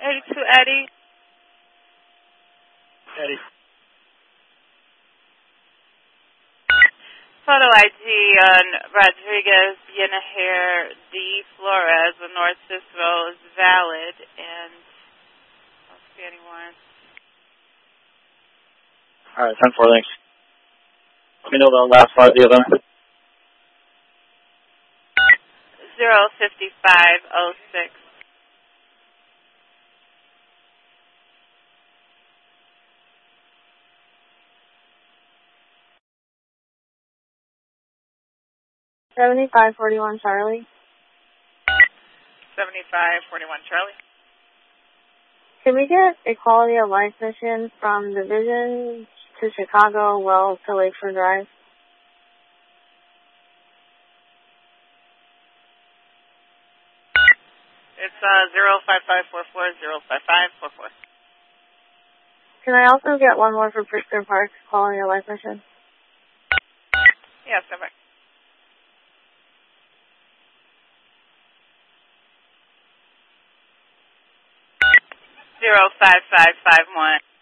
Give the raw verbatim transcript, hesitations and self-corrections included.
eighty-two Eddie. Eddie. Photo I D on Rodriguez Yenahir D. Flores of North Cicero is valid, and I don't see any warrants. All right, ten four, thanks. Let me know the last part of the other. Zero fifty-five oh six. Seventy-five forty-one Charlie. Seventy-five forty-one Charlie. Can we get a quality of life mission from Division to Chicago, Wells to Lakeshore Drive? It's uh zero five five four four zero five five four four. Can I also get one more for Pritzker Park, quality of life mission? Yes, come back. Zero five five five one.